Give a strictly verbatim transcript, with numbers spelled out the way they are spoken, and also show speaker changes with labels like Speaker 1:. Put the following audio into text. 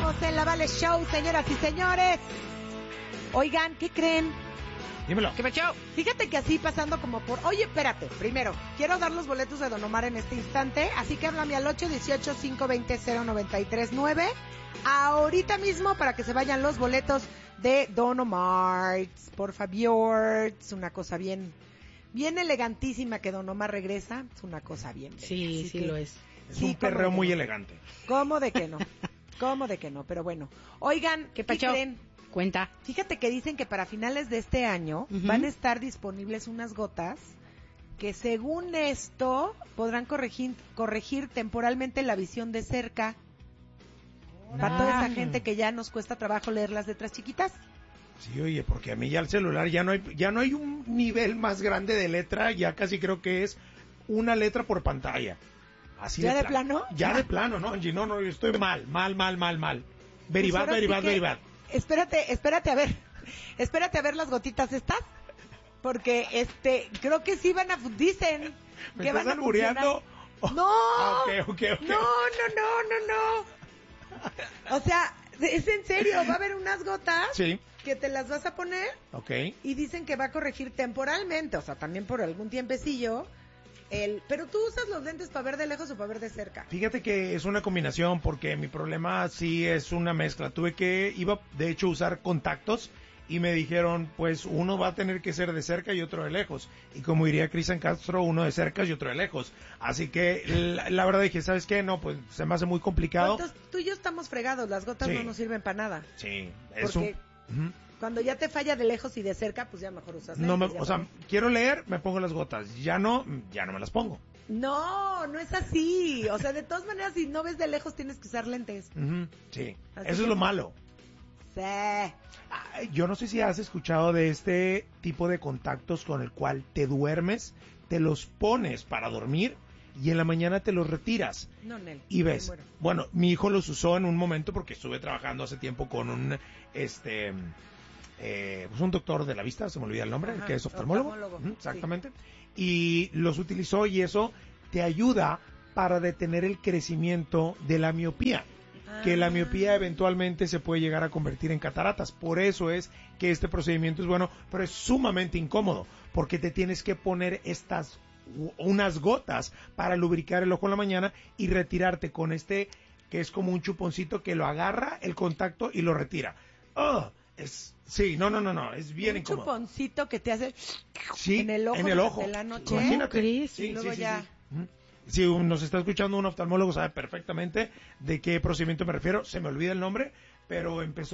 Speaker 1: Estamos en la Vale Show, señoras y señores. Oigan, ¿qué creen?
Speaker 2: Dímelo.
Speaker 1: ¿Qué me echó? Fíjate que así pasando como por... Oye, espérate, primero, quiero dar los boletos de Don Omar en este instante, así que háblame al ocho uno ocho, cinco dos cero, cero nueve tres nueve ahorita mismo para que se vayan los boletos de Don Omar. Por favor, es una cosa bien, bien elegantísima que Don Omar regresa, es una cosa bien bella.
Speaker 3: Sí,
Speaker 1: Así
Speaker 3: sí
Speaker 1: que,
Speaker 3: lo es.
Speaker 2: Es
Speaker 1: sí,
Speaker 2: un perreo
Speaker 1: ¿cómo
Speaker 2: muy
Speaker 1: de que no?
Speaker 2: elegante.
Speaker 1: ¿Cómo de que no? ¿Cómo de que no? Pero bueno, oigan, ¿qué,
Speaker 3: ¿Qué pacho?
Speaker 1: creen?
Speaker 3: Cuenta.
Speaker 1: Fíjate que dicen que para finales de este año
Speaker 3: Uh-huh.
Speaker 1: van a estar disponibles unas gotas que según esto podrán corregir, corregir temporalmente la visión de cerca. Para toda esa gente que ya nos cuesta trabajo leer las letras chiquitas.
Speaker 2: Sí, oye, porque a mí ya el celular ya no hay, ya no hay un nivel más grande de letra, ya casi creo que es una letra por pantalla. Así
Speaker 1: ¿Ya
Speaker 2: de,
Speaker 1: de
Speaker 2: plano.
Speaker 1: plano?
Speaker 2: Ya de plano, ¿no, Angie? No, no, yo estoy mal, mal, mal, mal, mal. Very
Speaker 1: Pues
Speaker 2: bad,
Speaker 1: ahora
Speaker 2: very
Speaker 1: sí
Speaker 2: bad,
Speaker 1: que-
Speaker 2: very bad.
Speaker 1: Espérate, espérate a ver. Espérate a ver las gotitas estas. Porque este, creo que sí van a fu- dicen
Speaker 2: ¿Me
Speaker 1: que
Speaker 2: estás
Speaker 1: van a
Speaker 2: albureando?
Speaker 1: funcionar. No.
Speaker 2: Ah, ok, ok, ok.
Speaker 1: No, no, no, no, no. O sea, es en serio, va a haber unas gotas
Speaker 2: Sí,
Speaker 1: que te las vas a poner
Speaker 2: ok.
Speaker 1: y dicen que va a corregir temporalmente, o sea, también por algún tiempecillo. El, pero tú usas los lentes para ver de lejos o para ver de cerca.
Speaker 2: Fíjate que es una combinación porque mi problema sí es una mezcla. Tuve que, iba de hecho a usar contactos y me dijeron, pues uno va a tener que ser de cerca y otro de lejos. Y como diría Cristian Castro, uno de cerca y otro de lejos. Así que la, la verdad dije, ¿sabes qué? No, pues se me hace muy complicado.
Speaker 1: Entonces, tú y yo estamos fregados, las gotas
Speaker 2: Sí.
Speaker 1: no nos sirven para nada.
Speaker 2: Sí, es
Speaker 1: Porque
Speaker 2: un... Ujú.
Speaker 1: cuando ya te falla de lejos y de cerca, pues ya mejor usas
Speaker 2: No me,
Speaker 1: lentes, ya
Speaker 2: o sea,
Speaker 1: no.
Speaker 2: quiero leer, me pongo las gotas. Ya no, ya no me las pongo.
Speaker 1: No, no es así. O sea, de todas maneras, si no ves de lejos, tienes que usar lentes.
Speaker 2: Ujú, sí,
Speaker 1: Así
Speaker 2: eso
Speaker 1: que-
Speaker 2: es lo malo.
Speaker 1: Sí.
Speaker 2: Ay, yo no sé si has escuchado de este tipo de contactos con el cual te duermes, te los pones para dormir y en la mañana te los retiras
Speaker 1: No, Nel.
Speaker 2: y ves.
Speaker 1: Me muero.
Speaker 2: Bueno, mi hijo los usó en un momento porque estuve trabajando hace tiempo con un, este, eh, pues un doctor de la vista, se me olvida el nombre,
Speaker 1: Ajá,
Speaker 2: que es oftalmólogo.
Speaker 1: oftalmólogo,
Speaker 2: Ujú,
Speaker 1: sí.
Speaker 2: exactamente. Y los utilizó y eso te ayuda para detener el crecimiento de la miopía. Que la
Speaker 1: Ah.
Speaker 2: miopía eventualmente se puede llegar a convertir en cataratas. Por eso es que este procedimiento es bueno, pero es sumamente incómodo, porque te tienes que poner estas u- unas gotas para lubricar el ojo en la mañana y retirarte con este que es como un chuponcito que lo agarra el contacto y lo retira. ¡Oh! Es sí, no, no, no, no, es bien
Speaker 1: Un
Speaker 2: incómodo.
Speaker 1: chuponcito que te hace
Speaker 2: Sí,
Speaker 1: en el ojo
Speaker 2: en el ojo.
Speaker 1: durante la noche.
Speaker 2: Imagínate.
Speaker 3: Cris,
Speaker 2: Sí,
Speaker 1: y luego
Speaker 2: sí, sí,
Speaker 1: ya.
Speaker 2: sí. Ujú. Si nos está escuchando un oftalmólogo sabe perfectamente de qué procedimiento me refiero. Se me olvida el nombre, pero empezó